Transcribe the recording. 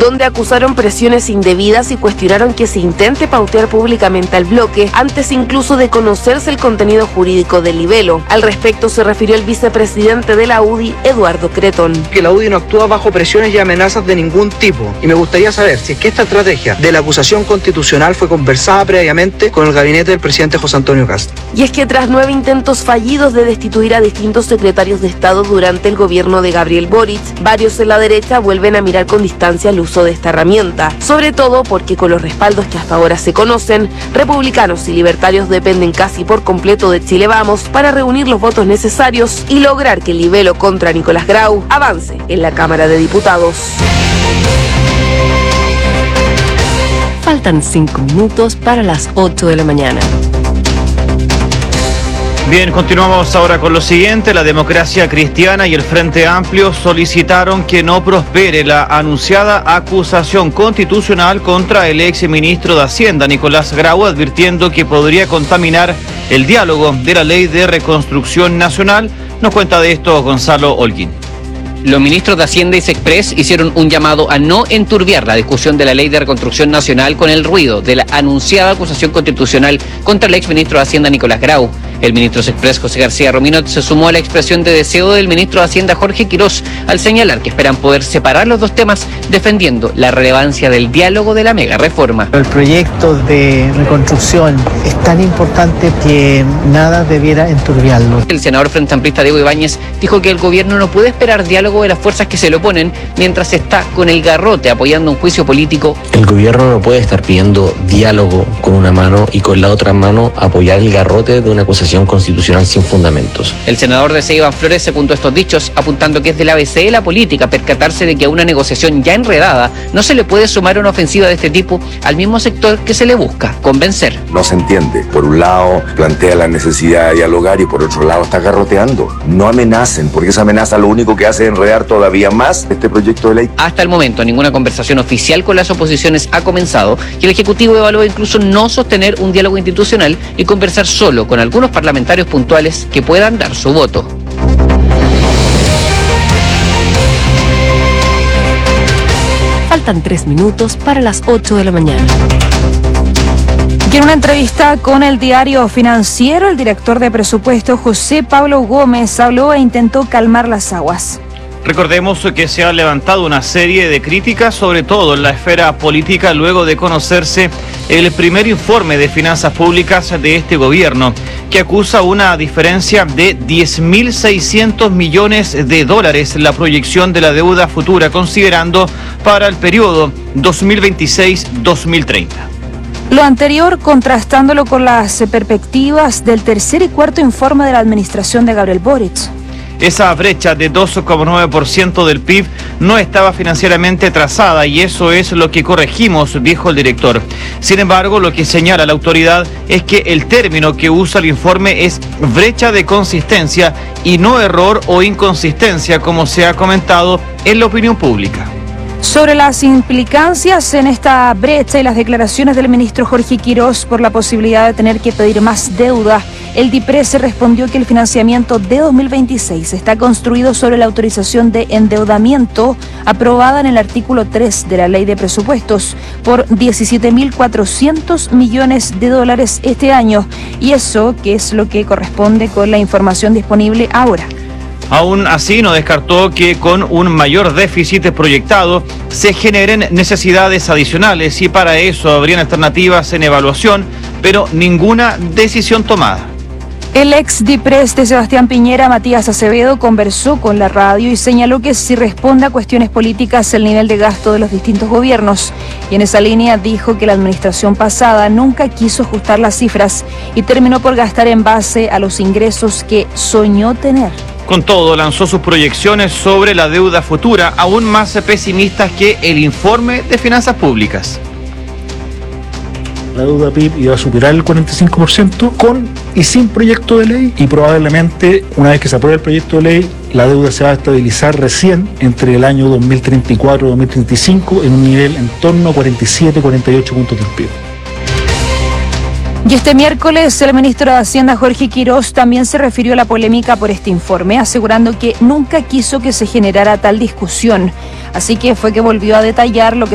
donde acusaron presiones indebidas y cuestionaron que se intente pautear públicamente al bloque antes incluso de conocerse el contenido jurídico del libelo. Al respecto se refirió el vicepresidente de la UDI, Eduardo Cretón. Que la UDI no actúa bajo presiones y amenazas de ningún tipo. Y me gustaría saber si es que esta estrategia de la acusación constitucional fue conversada previamente con el gabinete del presidente José Antonio Kast. Y es que tras 9 intentos fallidos de destituir a distintos secretarios de Estado durante el gobierno de Gabriel Boric, varios en la derecha vuelven a mirar con distancia el uso de esta herramienta, sobre todo porque con los respaldos que hasta ahora se conocen, republicanos y libertarios dependen casi por completo de Chile Vamos para reunir los votos necesarios y lograr que el libelo contra Nicolás Grau avance en la Cámara de Diputados. Faltan 5 minutos para las 8 de la mañana. Bien, continuamos ahora con lo siguiente. La Democracia Cristiana y el Frente Amplio solicitaron que no prospere la anunciada acusación constitucional contra el ex ministro de Hacienda, Nicolás Grau, advirtiendo que podría contaminar el diálogo de la Ley de Reconstrucción Nacional. Nos cuenta de esto Gonzalo Holguín. Los ministros de Hacienda y Sexpress hicieron un llamado a no enturbiar la discusión de la Ley de Reconstrucción Nacional con el ruido de la anunciada acusación constitucional contra el exministro de Hacienda Nicolás Grau. El ministro de Sexpress, José García Rominot, se sumó a la expresión de deseo del ministro de Hacienda, Jorge Quirós, al señalar que esperan poder separar los dos temas, defendiendo la relevancia del diálogo de la mega reforma. El proyecto de reconstrucción es tan importante que nada debiera enturbiarlo. El senador frente amplista Diego Ibáñez dijo que el gobierno no puede esperar diálogo de las fuerzas que se le oponen mientras está con el garrote apoyando un juicio político. El gobierno no puede estar pidiendo diálogo con una mano y con la otra mano apoyar el garrote de una acusación constitucional sin fundamentos. El senador de Iván Flores secundó estos dichos, apuntando que es del ABC de la política percatarse de que a una negociación ya enredada no se le puede sumar una ofensiva de este tipo al mismo sector que se le busca convencer. No se entiende. Por un lado plantea la necesidad de dialogar y por otro lado está garroteando. No amenacen, porque esa amenaza lo único que hace es enredar todavía más este proyecto de ley. Hasta el momento ninguna conversación oficial con las oposiciones ha comenzado y el Ejecutivo evalúa incluso no sostener un diálogo institucional y conversar solo con algunos parlamentarios puntuales que puedan dar su voto. Faltan 3 minutos para las 8 de la mañana. Y en una entrevista con el diario Financiero, el director de presupuesto José Pablo Gómez habló e intentó calmar las aguas. Recordemos que se ha levantado una serie de críticas, sobre todo en la esfera política, luego de conocerse el primer informe de finanzas públicas de este gobierno, que acusa una diferencia de 10.600 millones de dólares la proyección de la deuda futura, considerando para el periodo 2026-2030. Lo anterior contrastándolo con las perspectivas del tercer y cuarto informe de la administración de Gabriel Boric. Esa brecha de 2,9% del PIB no estaba financieramente trazada y eso es lo que corregimos, dijo el director. Sin embargo, lo que señala la autoridad es que el término que usa el informe es brecha de consistencia y no error o inconsistencia, como se ha comentado en la opinión pública. Sobre las implicancias en esta brecha y las declaraciones del ministro Jorge Quirós por la posibilidad de tener que pedir más deuda, el DIPRES respondió que el financiamiento de 2026 está construido sobre la autorización de endeudamiento aprobada en el artículo 3 de la Ley de Presupuestos por 17.400 millones de dólares este año, y eso que es lo que corresponde con la información disponible ahora. Aún así, no descartó que con un mayor déficit proyectado se generen necesidades adicionales y para eso habrían alternativas en evaluación, pero ninguna decisión tomada. El ex DIPRES de Sebastián Piñera, Matías Acevedo, conversó con la radio y señaló que si responde a cuestiones políticas el nivel de gasto de los distintos gobiernos. Y en esa línea dijo que la administración pasada nunca quiso ajustar las cifras y terminó por gastar en base a los ingresos que soñó tener. Con todo, lanzó sus proyecciones sobre la deuda futura, aún más pesimistas que el informe de finanzas públicas. La deuda PIB iba a superar el 45% con y sin proyecto de ley, y probablemente una vez que se apruebe el proyecto de ley, la deuda se va a estabilizar recién entre el año 2034 y 2035 en un nivel en torno a 47-48 puntos del PIB. Y este miércoles el ministro de Hacienda, Jorge Quirós, también se refirió a la polémica por este informe, asegurando que nunca quiso que se generara tal discusión. Así que fue que volvió a detallar lo que